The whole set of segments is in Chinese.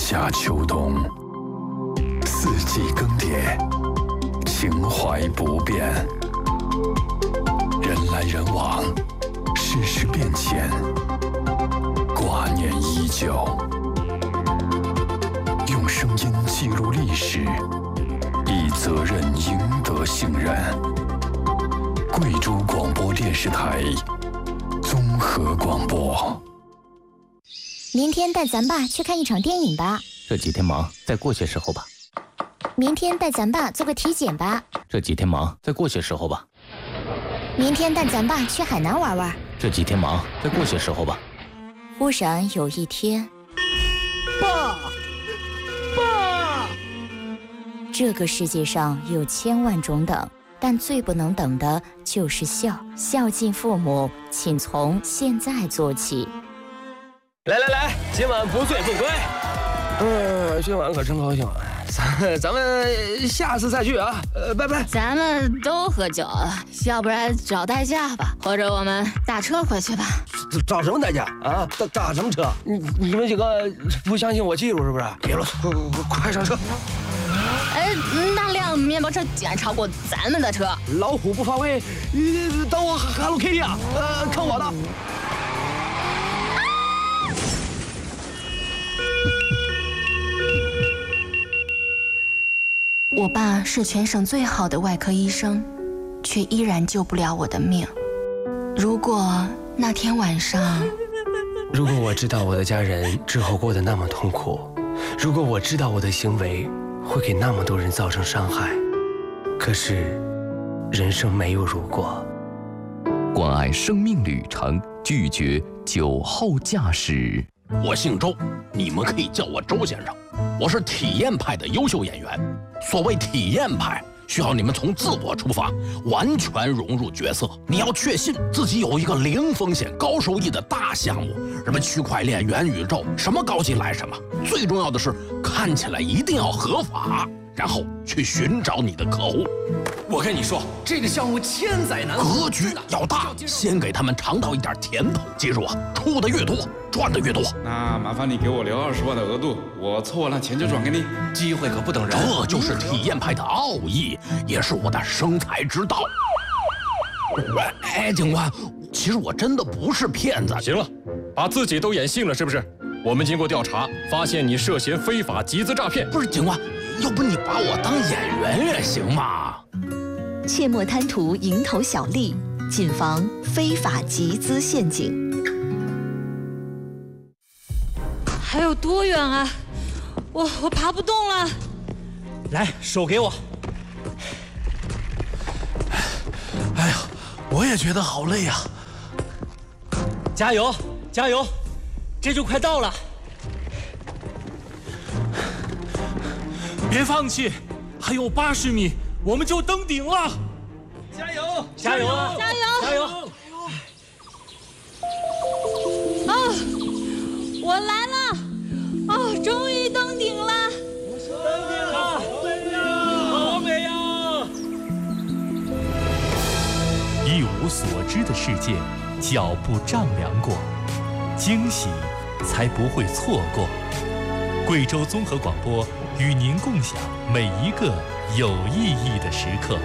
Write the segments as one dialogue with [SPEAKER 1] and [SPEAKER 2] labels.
[SPEAKER 1] 夏秋冬，四季更迭，情怀不变。人来人往，世事变迁，挂念依旧。用声音记录历史，以责任赢得信任。贵州广播电视台综合广播。
[SPEAKER 2] 明天带咱爸去看一场电影吧。
[SPEAKER 3] 这几天忙，再过些时候吧。
[SPEAKER 2] 明天带咱爸做个体检吧。
[SPEAKER 3] 这几天忙，再过些时候吧。
[SPEAKER 2] 明天带咱爸去海南玩玩。
[SPEAKER 3] 这几天忙，再过些时候吧。
[SPEAKER 2] 忽然有一天，
[SPEAKER 4] 爸，
[SPEAKER 2] 这个世界上有千万种等，但最不能等的就是孝。孝敬父母，请从现在做起。
[SPEAKER 4] 来，今晚不醉不归。今晚可真高兴啊！咱们下次再聚啊！拜拜。
[SPEAKER 5] 咱们都喝酒了，要不然找代驾吧，或者我们打车回去吧。
[SPEAKER 4] 找什么代驾啊？打什么车？你们几个不相信我技术是不是？别啰嗦，快上车！
[SPEAKER 5] 那辆面包车竟然超过咱们的车。
[SPEAKER 4] 老虎不发威，等我Hello Kitty啊！看我的。
[SPEAKER 5] 我爸是全省最好的外科医生，却依然救不了我的命。如果那天晚上，
[SPEAKER 6] 如果我知道我的家人之后过得那么痛苦，如果我知道我的行为会给那么多人造成伤害，可是人生没有如果。
[SPEAKER 7] 关爱生命旅程，拒绝酒后驾驶。
[SPEAKER 8] 我姓周，你们可以叫我周先生。我是体验派的优秀演员。所谓体验派，需要你们从自我出发，完全融入角色。你要确信自己有一个零风险、高收益的大项目，什么区块链、元宇宙，什么高级来什么。最重要的是，看起来一定要合法，然后去寻找你的客户。
[SPEAKER 9] 我跟你说，这个项目千载难逢，
[SPEAKER 8] 格局要大，先给他们尝到一点甜头。记住啊，出的越多，赚的越多。
[SPEAKER 10] 那麻烦你给我留20万的额度，我凑完了钱就转给你。
[SPEAKER 9] 机会可不等人，
[SPEAKER 8] 这就是体验派的奥义，也是我的生财之道。警官，其实我真的不是骗子。
[SPEAKER 11] 行了，把自己都演信了是不是？我们经过调查，发现你涉嫌非法集资诈骗。
[SPEAKER 8] 不是警官，要不你把我当演员也行嘛？
[SPEAKER 12] 切莫贪图蝇头小利，谨防非法集资陷阱。
[SPEAKER 13] 还有多远啊？我爬不动了。
[SPEAKER 14] 来，手给我。
[SPEAKER 15] 哎呀，我也觉得好累呀。
[SPEAKER 14] 加油，加油！这就快到了。
[SPEAKER 15] 别放弃，还有80米，我们就登顶了。
[SPEAKER 14] 加油！加油！
[SPEAKER 13] 加油！
[SPEAKER 14] 加油！
[SPEAKER 13] 啊，我来了！哦，终于登顶了！
[SPEAKER 14] 登顶了！好美呀！
[SPEAKER 16] 一无所知的世界，脚步丈量过，惊喜才不会错过。贵州综合广播与您共享每一个有意义的时刻。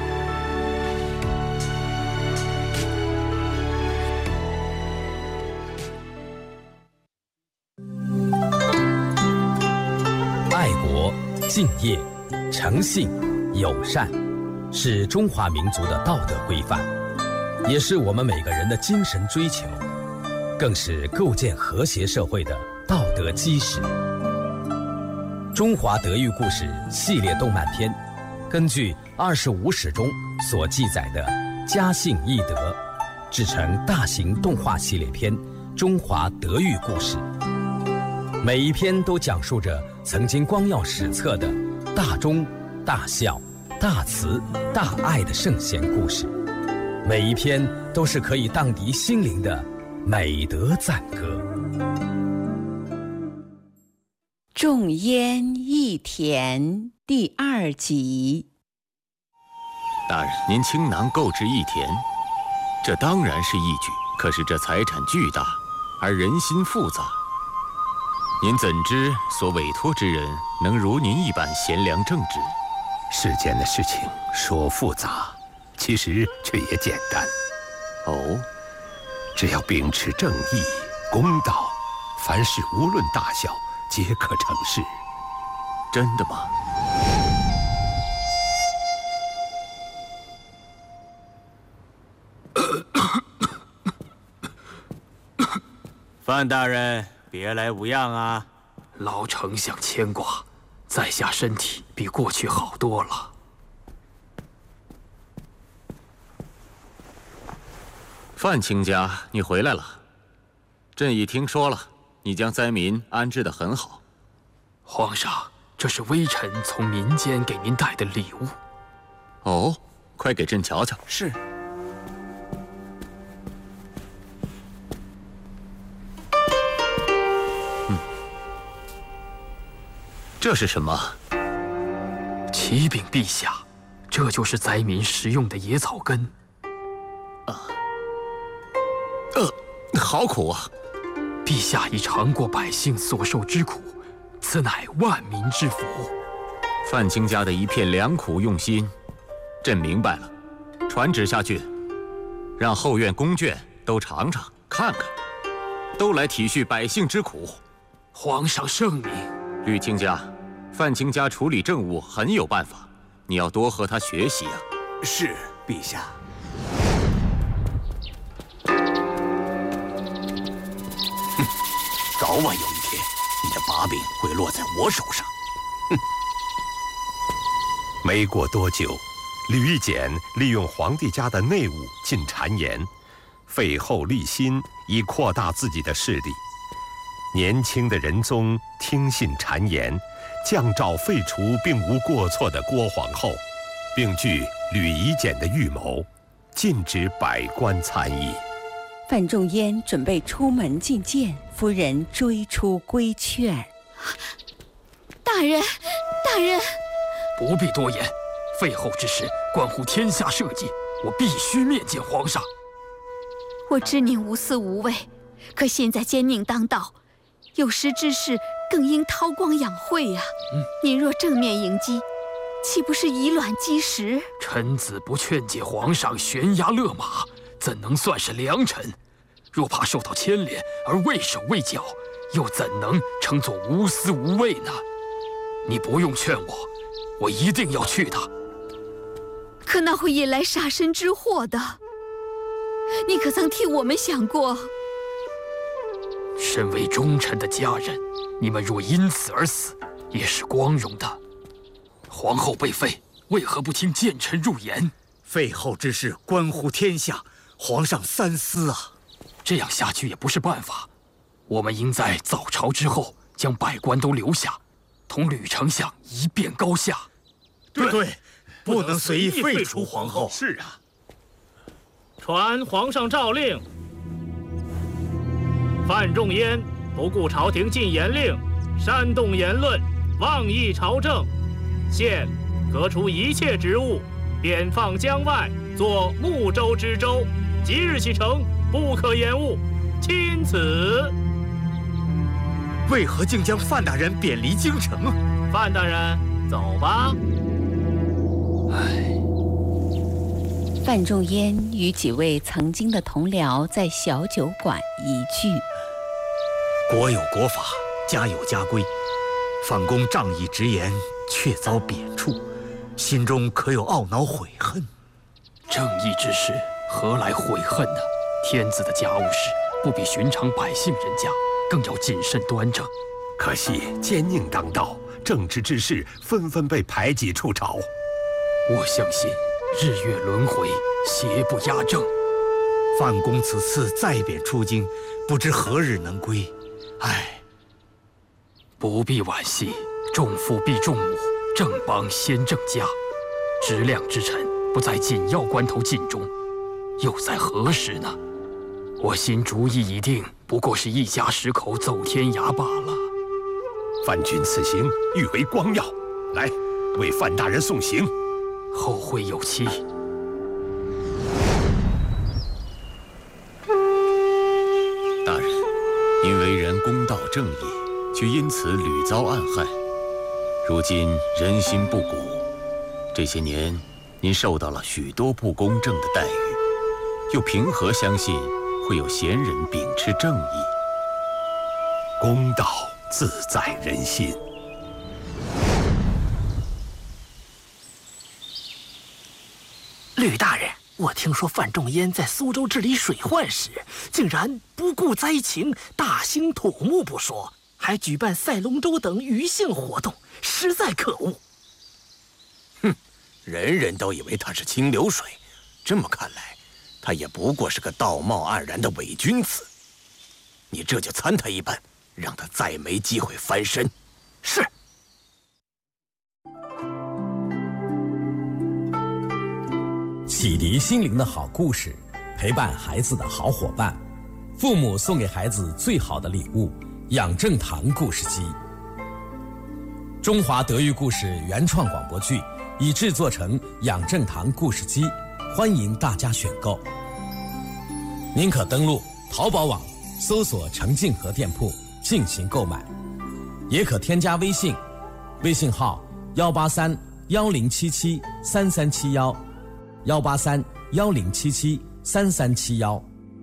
[SPEAKER 17] 爱国、敬业、诚信、友善，是中华民族的道德规范，也是我们每个人的精神追求，更是构建和谐社会的道德基石。中华德育故事系列动漫片，根据25史中所记载的家信义德，制成大型动画系列片《中华德育故事》。每一篇都讲述着曾经光耀史册的大忠、大孝、大慈、大爱的圣贤故事，每一篇都是可以荡涤心灵的美德赞歌。
[SPEAKER 18] 种烟益田第2集。
[SPEAKER 19] 大人，您倾囊购置一田，这当然是义举，可是这财产巨大，而人心复杂。 您怎知所委托之人能如您一般贤良正直？
[SPEAKER 20] 世间的事情说复杂，其实却也简单。
[SPEAKER 19] 哦，
[SPEAKER 20] 只要秉持正义、公道，凡事无论大小，皆可成事。
[SPEAKER 19] 真的吗？
[SPEAKER 9] 范大人，别来无恙啊！
[SPEAKER 21] 老丞相牵挂，在下身体比过去好多了。
[SPEAKER 19] 范卿家，你回来了。朕已听说了，你将灾民安置得很好。
[SPEAKER 21] 皇上，这是微臣从民间给您带的礼物。
[SPEAKER 19] 哦，快给朕瞧瞧。
[SPEAKER 9] 是。
[SPEAKER 19] 这是什么？
[SPEAKER 21] 启禀陛下，这就是灾民食用的野草根。
[SPEAKER 19] 好苦啊！
[SPEAKER 21] 陛下已尝过百姓所受之苦，此乃万民之福。
[SPEAKER 19] 范卿家的一片良苦用心，朕明白了。传旨下去，让后院宫眷都尝尝看看，都来体恤百姓之苦。
[SPEAKER 21] 皇上圣明。
[SPEAKER 19] 吕卿家，范卿家处理政务很有办法，你要多和他学习啊。
[SPEAKER 9] 是，陛下。
[SPEAKER 8] 早晚有一天，你的把柄会落在我手上。
[SPEAKER 20] 没过多久，吕夷简利用皇帝家的内务进谗言，废后立新，以扩大自己的势力。年轻的仁宗听信谗言，降诏废除并无过错的郭皇后，并据吕夷简的预谋，禁止百官参议。
[SPEAKER 18] 范仲淹准备出门觐见，夫人追出规劝。
[SPEAKER 13] 大人，大人，
[SPEAKER 21] 不必多言，废后之事关乎天下社稷，我必须面见皇上。
[SPEAKER 13] 我知您无私无畏，可现在奸佞当道，有识之士更应韬光养晦呀。您若正面迎击，岂不是以卵击石？
[SPEAKER 21] 臣子不劝解皇上悬崖勒马，怎能算是良臣？若怕受到牵连而畏手畏脚，又怎能称作无私无畏呢？你不用劝我，我一定要去的。
[SPEAKER 13] 可那会引来杀身之祸的，你可曾替我们想过？
[SPEAKER 21] 身为忠臣的家人，你们若因此而死，也是光荣的。皇后被废，为何不听谏臣入言？
[SPEAKER 9] 废后之事关乎天下，皇上三思啊！
[SPEAKER 21] 这样下去也不是办法，我们应在早朝之后将百官都留下，同吕丞相一辩高下。
[SPEAKER 9] 对，不能随意废除皇后。
[SPEAKER 20] 是啊。
[SPEAKER 22] 传皇上诏令：范仲淹不顾朝廷禁言令，煽动言论，妄议朝政，现革除一切职务，贬放江外，做睦州知州。即日启程，不可延误。钦此。
[SPEAKER 9] 为何竟将范大人贬离京城？
[SPEAKER 22] 范大人，走吧。
[SPEAKER 18] 范仲淹与几位曾经的同僚在小酒馆一聚。
[SPEAKER 9] 国有国法，家有家规。范公仗义直言，却遭贬黜，心中可有懊恼悔恨？
[SPEAKER 21] 正义之事，何来悔恨呢？天子的家务事，不比寻常百姓人家，更要谨慎端正。
[SPEAKER 20] 可惜奸佞当道，正直之士纷纷被排挤出朝。
[SPEAKER 21] 我相信日月轮回，邪不压正。
[SPEAKER 9] 范公此次再贬出京，不知何日能归。唉，
[SPEAKER 21] 不必惋惜，重父必重母，正邦先正家。直亮之臣不在紧要关头尽忠，又在何时呢？我心主意已定，不过是一家10口走天涯罢了。
[SPEAKER 20] 范君此行欲为光耀，来为范大人送行。
[SPEAKER 21] 后会有期。
[SPEAKER 19] 大人，您为人公道正义， 却因此屡遭暗害。如今人心不古，这些年您受到了许多不公正的待遇，又凭何相信会有贤人秉持正义？
[SPEAKER 20] 公道自在人心。
[SPEAKER 1] 吕大人，我听说范仲淹在苏州治理水患时，竟然不顾灾情，大兴土木不说，还举办赛龙舟等娱性活动，实在可恶。
[SPEAKER 3] 哼，人人都以为他是清流水，这么看来，他也不过是个道貌岸然的伪君子。你这就参他一本，让他再没机会翻身。
[SPEAKER 1] 是。
[SPEAKER 17] 启迪心灵的好故事，陪伴孩子的好伙伴，父母送给孩子最好的礼物——养正堂故事机。中华德育故事原创广播剧已制作成养正堂故事机，欢迎大家选购。您可登录淘宝网搜索程静和店铺进行购买，也可添加微信，微信号18310773371，18310773371。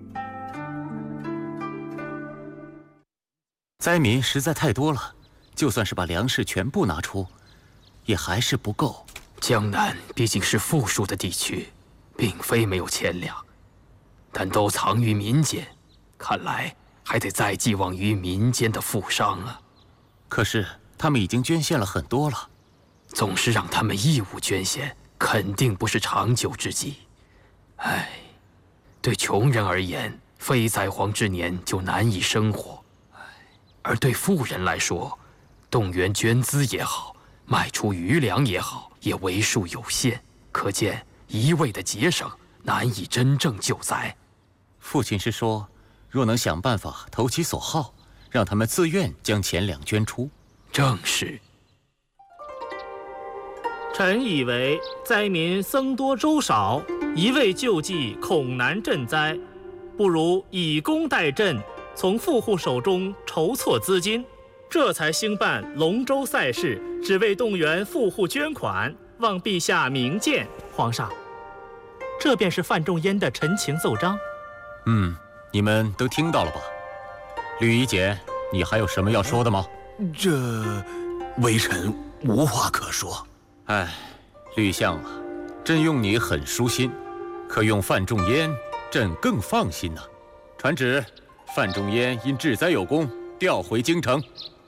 [SPEAKER 19] 灾民实在太多了，就算是把粮食全部拿出，也还是不够。
[SPEAKER 21] 江南毕竟是富庶的地区，并非没有钱粮，但都藏于民间，看来还得再寄望于民间的富商啊。
[SPEAKER 19] 可是他们已经捐献了很多了，
[SPEAKER 21] 总是让他们义务捐献，肯定不是长久之计。唉，对穷人而言，非灾荒之年就难以生活；而对富人来说，动员捐资也好，卖出余粮也好，也为数有限。可见一味的节省，难以真正救灾。
[SPEAKER 19] 父亲是说，若能想办法投其所好，让他们自愿将钱粮捐出。
[SPEAKER 21] 正是。
[SPEAKER 22] 臣以为灾民僧多粥少，一味救济恐难赈灾，不如以工代赈，从富户手中筹措资金，这才兴办龙舟赛事，只为动员富户捐款，望陛下明鉴。皇上，这便是范仲淹的陈情奏章。
[SPEAKER 19] 你们都听到了吧？吕夷简，你还有什么要说的吗？
[SPEAKER 3] 这，微臣无话可说。
[SPEAKER 19] 哎，吕相啊，朕用你很舒心，可用范仲淹，朕更放心呐。传旨，范仲淹因治灾有功，调回京城。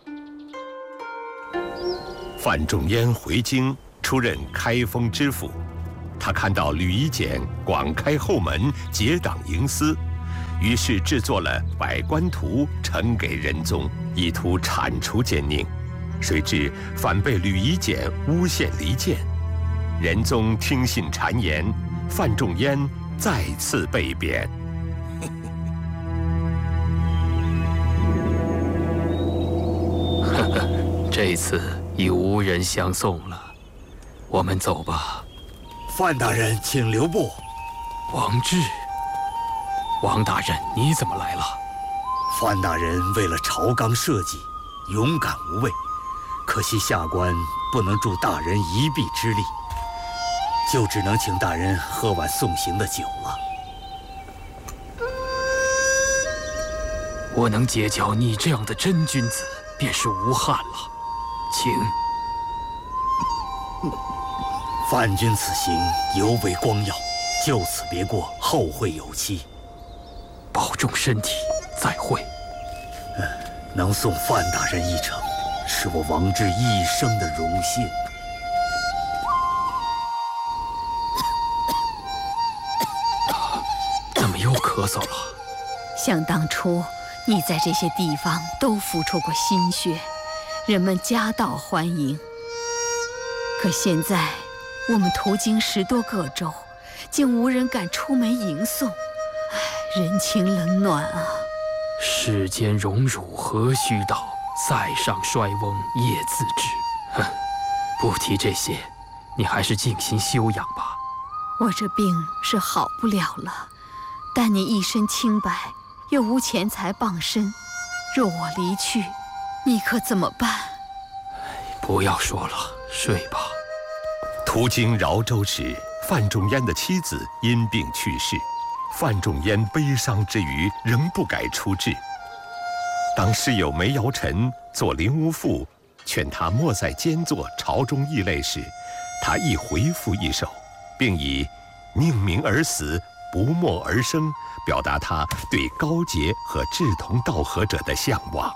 [SPEAKER 20] 范仲淹回京，出任开封知府。他看到吕夷简广开后门，结党营私，于是制作了《百官图》，呈给仁宗，意图铲除奸佞。谁知反被吕夷简诬陷离间，仁宗听信谗言，范仲淹再次被贬。
[SPEAKER 21] 这次已无人相送了，我们走吧。
[SPEAKER 9] 范大人，请留步。
[SPEAKER 21] 王志，王大人，你怎么来了？
[SPEAKER 9] 范大人为了朝纲社稷，勇敢无畏，可惜下官不能助大人一臂之力，就只能请大人喝碗送行的酒了。
[SPEAKER 21] 我能结交你这样的真君子，便是无憾了。请。
[SPEAKER 9] 范君此行尤为光耀，就此别过，后会有期。
[SPEAKER 21] 保重身体，再会。
[SPEAKER 9] 能送范大人一程，是我王志一生的荣幸。
[SPEAKER 21] 怎么又咳嗽了？
[SPEAKER 13] 想当初，你在这些地方都付出过心血，人们夹道欢迎。可现在，我们途经10多个州，竟无人敢出门迎送，人情冷暖啊！
[SPEAKER 21] 世间荣辱何须道，塞上衰翁夜自知。不提这些，你还是静心休养吧。
[SPEAKER 13] 我这病是好不了了，但你一身清白，又无钱财傍身，若我离去， 你可怎么办？
[SPEAKER 21] 不要说了，睡吧。
[SPEAKER 20] 途经饶州时，范仲淹的妻子因病去世，范仲淹悲伤之余，仍不改出治。当室友梅尧臣做灵乌赋，劝他莫再兼作朝中异类时，他亦回复一首，并以宁鸣而死，不默而生，表达他对高洁和志同道合者的向往。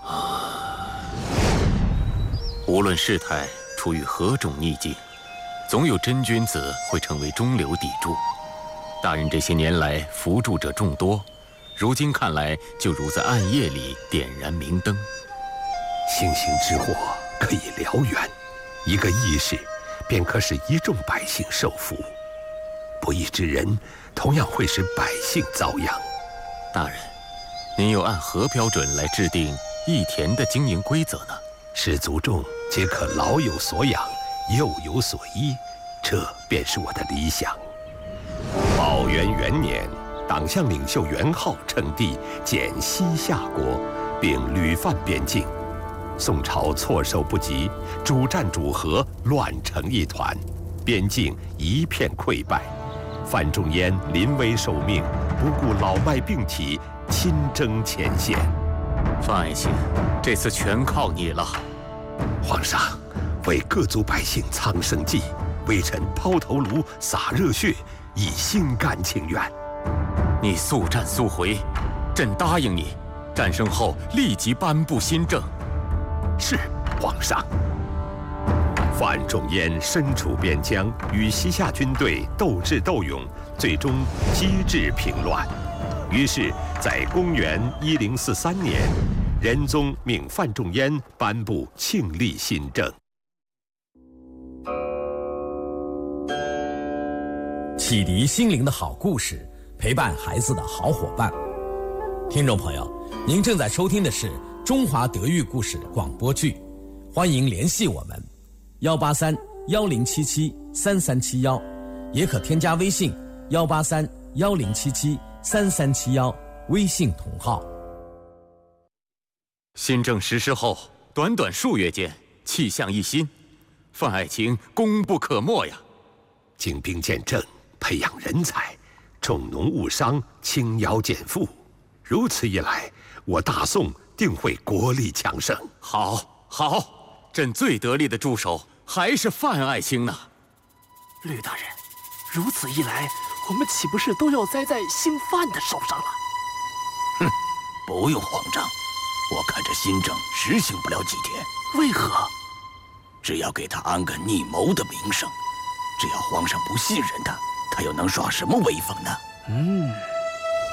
[SPEAKER 19] 无论事态处于何种逆境，总有真君子会成为中流砥柱。大人这些年来扶助者众多，如今看来就如在暗夜里点燃明灯。
[SPEAKER 20] 星星之火可以燎原，一个义士便可使一众百姓受福。不义之人同样会使百姓遭殃。
[SPEAKER 19] 大人，您又按何标准来制定义田的经营规则呢？
[SPEAKER 20] 使族众皆可老有所养，幼有所依，这便是我的理想。宝元元年，党项领袖元昊称帝，建西夏国，并屡犯边境。宋朝措手不及，主战主和，乱成一团，边境一片溃败。范仲淹临危受命，不顾老迈病体，亲征前线。
[SPEAKER 19] 范爱卿，这次全靠你了。
[SPEAKER 20] 皇上，为各族百姓苍生计，微臣抛头颅洒热血，已心甘情愿。
[SPEAKER 19] 你速战速回，朕答应你，战胜后立即颁布新政。
[SPEAKER 20] 是，皇上。范仲淹身处边疆，与西夏军队斗智斗勇，最终机智平乱。于是，在公元1043年，仁宗命范仲淹颁布庆历新政。
[SPEAKER 17] 启迪心灵的好故事，陪伴孩子的好伙伴。听众朋友，您正在收听的是中华德育故事广播剧，欢迎联系我们183-1077-3371，也可添加微信183-1077-3371，微信同号。
[SPEAKER 19] 新政实施后，短短数月间，气象一新，范爱卿功不可没呀！
[SPEAKER 20] 精兵简政，培养人才，重农务商，轻徭减负。如此一来，我大宋定会国力强盛。
[SPEAKER 19] 好，好，朕最得力的助手还是范爱卿呢。
[SPEAKER 1] 吕大人，如此一来，我们岂不是都要栽在姓范的手上了？
[SPEAKER 3] 哼，不用慌张，我看这新政实行不了几天。
[SPEAKER 1] 为何？
[SPEAKER 3] 只要给他安个逆谋的名声，只要皇上不信任他，他又能耍什么威风呢？